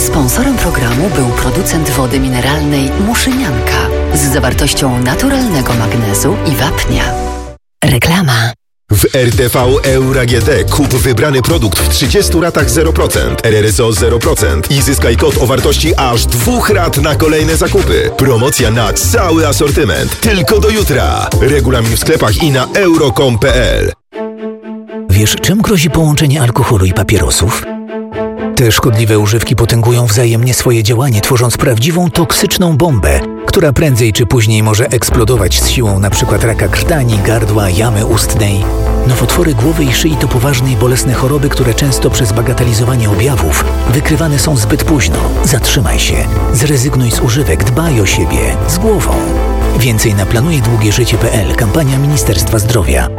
Sponsorem programu był producent wody mineralnej Muszynianka z zawartością naturalnego magnezu i wapnia. Reklama. W RTV Euro AGD kup wybrany produkt w 30 ratach 0%, RRSO 0% i zyskaj kod o wartości aż 2 rat na kolejne zakupy. Promocja na cały asortyment. Tylko do jutra. Regulamin w sklepach i na euro.com.pl. Wiesz, czym grozi połączenie alkoholu i papierosów? Te szkodliwe używki potęgują wzajemnie swoje działanie, tworząc prawdziwą toksyczną bombę, która prędzej czy później może eksplodować z siłą np. raka krtani, gardła, jamy ustnej. Nowotwory głowy i szyi to poważne i bolesne choroby, które często przez bagatelizowanie objawów wykrywane są zbyt późno. Zatrzymaj się, zrezygnuj z używek, dbaj o siebie, z głową. Więcej na planujedługieżycie.pl, kampania Ministerstwa Zdrowia.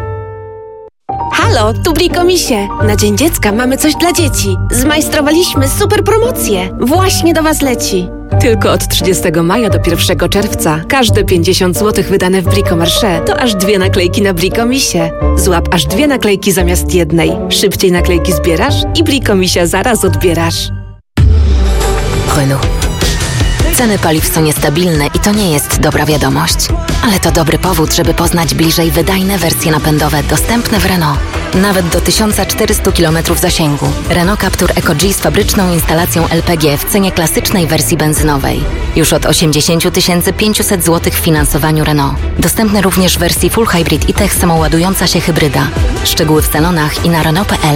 Halo, tu Brikomisie. Na Dzień Dziecka mamy coś dla dzieci. Zmajstrowaliśmy super promocję. Właśnie do Was leci. Tylko od 30 maja do 1 czerwca każde 50 zł wydane w Bricomarché to aż 2 naklejki na Brikomisie. Złap aż 2 naklejki zamiast jednej. Szybciej naklejki zbierasz i Brikomisia zaraz odbierasz. Renault. Ceny paliw są niestabilne i to nie jest dobra wiadomość. Ale to dobry powód, żeby poznać bliżej wydajne wersje napędowe dostępne w Renault. Nawet do 1400 km zasięgu. Renault Captur Eco-G z fabryczną instalacją LPG w cenie klasycznej wersji benzynowej. Już od 80 500 zł w finansowaniu Renault. Dostępny również w wersji Full Hybrid i Tech samoładująca się hybryda. Szczegóły w salonach i na Renault.pl.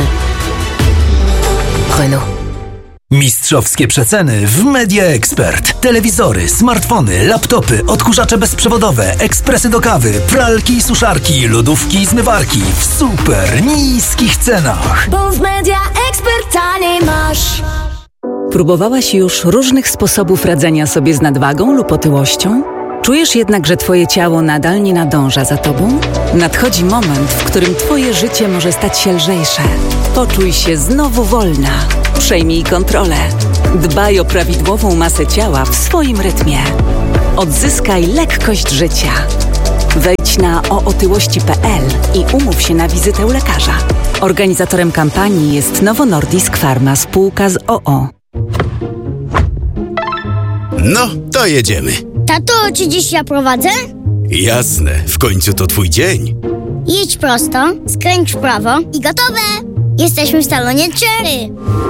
Renault. Mistrzowskie przeceny w Media Expert. Telewizory, smartfony, laptopy, odkurzacze bezprzewodowe, ekspresy do kawy, pralki i suszarki, lodówki i zmywarki w super niskich cenach. Bo w Media Expert taniej masz. Próbowałaś już różnych sposobów radzenia sobie z nadwagą lub otyłością? Czujesz jednak, że Twoje ciało nadal nie nadąża za Tobą? Nadchodzi moment, w którym Twoje życie może stać się lżejsze. Poczuj się znowu wolna. Przejmij kontrolę. Dbaj o prawidłową masę ciała w swoim rytmie. Odzyskaj lekkość życia. Wejdź na ootyłości.pl i umów się na wizytę u lekarza. Organizatorem kampanii jest Novo Nordisk Pharma, spółka z OO. No, to jedziemy. Tato, czy dziś ja prowadzę? Jasne, w końcu to twój dzień. Jedź prosto, skręć w prawo i gotowe! Jesteśmy w salonie Cherry.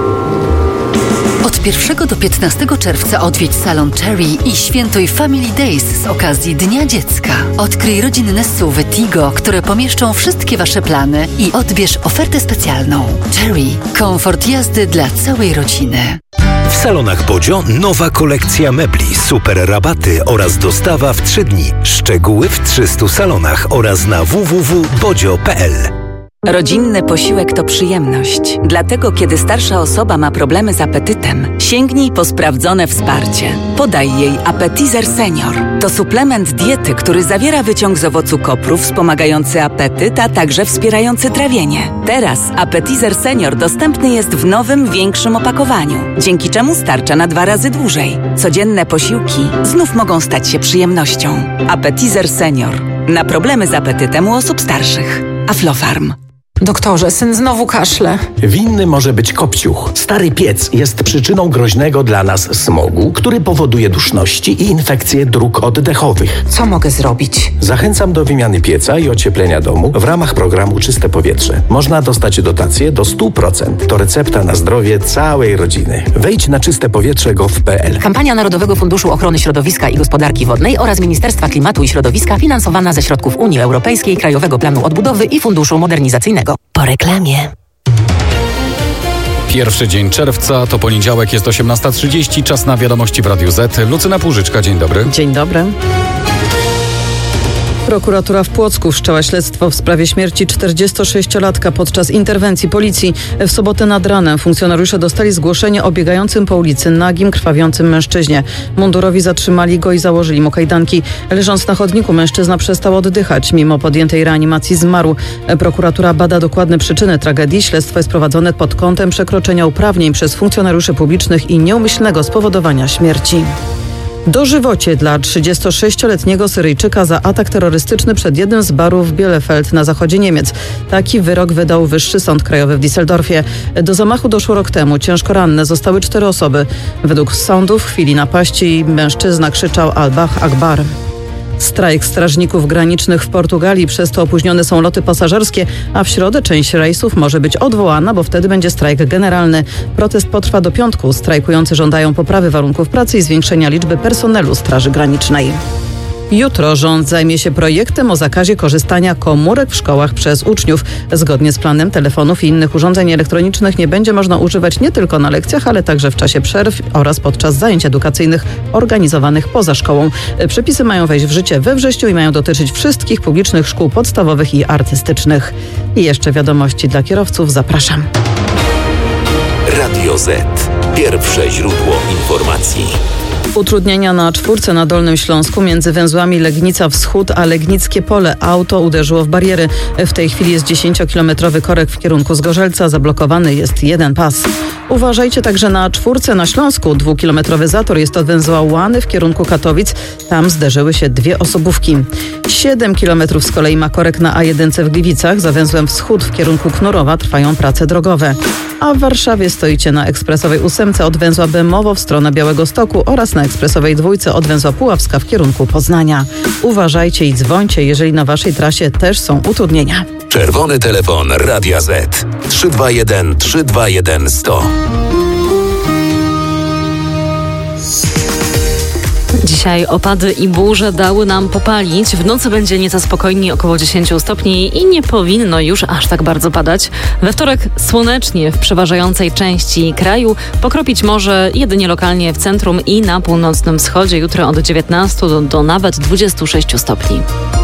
Od 1 do 15 czerwca odwiedź salon Cherry i świętuj Family Days z okazji Dnia Dziecka. Odkryj rodzinne SUV-y Tigo, które pomieszczą wszystkie Wasze plany i odbierz ofertę specjalną. Cherry. Komfort jazdy dla całej rodziny. W salonach Bodzio nowa kolekcja mebli, super rabaty oraz dostawa w 3 dni. Szczegóły w 300 salonach oraz na www.bodzio.pl. Rodzinny posiłek to przyjemność. Dlatego, kiedy starsza osoba ma problemy z apetytem, sięgnij po sprawdzone wsparcie. Podaj jej Appetizer Senior. To suplement diety, który zawiera wyciąg z owocu kopru wspomagający apetyt, a także wspierający trawienie. Teraz Appetizer Senior dostępny jest w nowym, większym opakowaniu, dzięki czemu starcza na 2 razy dłużej. Codzienne posiłki znów mogą stać się przyjemnością. Appetizer Senior. Na problemy z apetytem u osób starszych. Aflofarm. Doktorze, syn znowu kaszle. Winny może być kopciuch. Stary piec jest przyczyną groźnego dla nas smogu, który powoduje duszności i infekcje dróg oddechowych. Co mogę zrobić? Zachęcam do wymiany pieca i ocieplenia domu w ramach programu Czyste Powietrze. Można dostać dotację do 100%. To recepta na zdrowie całej rodziny. Wejdź na czystepowietrze.gov.pl. Kampania Narodowego Funduszu Ochrony Środowiska i Gospodarki Wodnej oraz Ministerstwa Klimatu i Środowiska finansowana ze środków Unii Europejskiej, Krajowego Planu Odbudowy i Funduszu Modernizacyjnego. Po reklamie. Pierwszy dzień czerwca, to poniedziałek, jest 18:30, czas na wiadomości w Radiu Z. Lucyna Płużyczka, dzień dobry. Dzień dobry. Prokuratura w Płocku wszczęła śledztwo w sprawie śmierci 46-latka podczas interwencji policji. W sobotę nad ranem funkcjonariusze dostali zgłoszenie o biegającym po ulicy nagim, krwawiącym mężczyźnie. Mundurowi zatrzymali go i założyli mu kajdanki. Leżąc na chodniku, mężczyzna przestał oddychać. Mimo podjętej reanimacji zmarł. Prokuratura bada dokładne przyczyny tragedii. Śledztwo jest prowadzone pod kątem przekroczenia uprawnień przez funkcjonariuszy publicznych i nieumyślnego spowodowania śmierci. Dożywocie dla 36-letniego Syryjczyka za atak terrorystyczny przed jednym z barów w Bielefeld na zachodzie Niemiec. Taki wyrok wydał Wyższy Sąd Krajowy w Düsseldorfie. Do zamachu doszło rok temu. Ciężko ranne zostały 4 osoby. Według sądu w chwili napaści mężczyzna krzyczał Allah Akbar. Strajk strażników granicznych w Portugalii, przez to opóźnione są loty pasażerskie, a w środę część rejsów może być odwołana, bo wtedy będzie strajk generalny. Protest potrwa do piątku. Strajkujący żądają poprawy warunków pracy i zwiększenia liczby personelu Straży Granicznej. Jutro rząd zajmie się projektem o zakazie korzystania komórek w szkołach przez uczniów. Zgodnie z planem telefonów i innych urządzeń elektronicznych nie będzie można używać nie tylko na lekcjach, ale także w czasie przerw oraz podczas zajęć edukacyjnych organizowanych poza szkołą. Przepisy mają wejść w życie we wrześniu i mają dotyczyć wszystkich publicznych szkół podstawowych i artystycznych. I jeszcze wiadomości dla kierowców. Zapraszam. Radio Z. Pierwsze źródło informacji. Utrudnienia na 4 na Dolnym Śląsku między węzłami Legnica Wschód a Legnickie Pole. Auto uderzyło w bariery. W tej chwili jest 10-kilometrowy korek w kierunku Zgorzelca. Zablokowany jest jeden pas. Uważajcie także na 4 na Śląsku. 2-kilometrowy zator jest od węzła Łany w kierunku Katowic. Tam zderzyły się 2 osobówki. 7 kilometrów z kolei ma korek na A1 w Gliwicach. Za węzłem Wschód w kierunku Knurowa trwają prace drogowe. A w Warszawie stoicie na ekspresowej 8 od węzła Bemowo w stronę Białegostoku oraz na ekspresowej 2 od węzła Puławska w kierunku Poznania. Uważajcie i dzwońcie, jeżeli na waszej trasie też są utrudnienia. Czerwony telefon Radia Z. 321 321 100. Dzisiaj opady i burze dały nam popalić. W nocy będzie nieco spokojniej, około 10 stopni i nie powinno już aż tak bardzo padać. We wtorek słonecznie w przeważającej części kraju. Pokropić może jedynie lokalnie w centrum i na północnym wschodzie. Jutro od 19 do nawet 26 stopni.